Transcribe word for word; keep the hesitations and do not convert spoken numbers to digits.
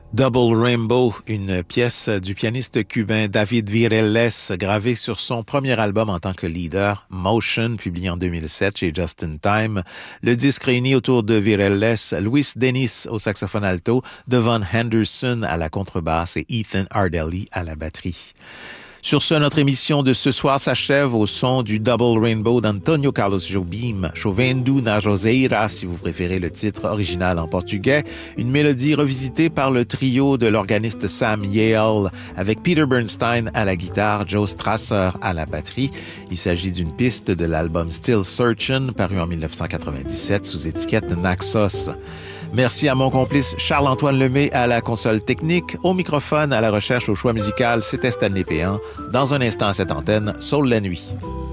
Double Rainbow, une pièce du pianiste cubain David Virelles, gravée sur son premier album en tant que leader, Motion, publié en deux mille sept chez Just in Time. Le disque réunit autour de Virelles Luis Denis au saxophone alto, Devon Henderson à la contrebasse et Ethan Ardelli à la batterie. Sur ce, notre émission de ce soir s'achève au son du Double Rainbow d'Antonio Carlos Jobim, Chovendo na Roseira, si vous préférez le titre original en portugais, une mélodie revisitée par le trio de l'organiste Sam Yale, avec Peter Bernstein à la guitare, Joe Strasser à la batterie. Il s'agit d'une piste de l'album Still Searchin', paru en dix-neuf cent quatre-vingt-dix-sept sous étiquette Naxos. Merci à mon complice Charles-Antoine Lemay à la console technique, au microphone, à la recherche, au choix musical, c'était Stanley Péan. Dans un instant à cette antenne, Soul la nuit.